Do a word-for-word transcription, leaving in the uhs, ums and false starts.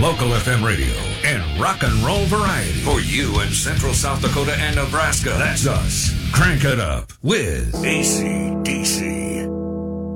Local F M radio and rock and roll variety. For you in Central South Dakota and Nebraska, that's us. Crank it up with A C D C.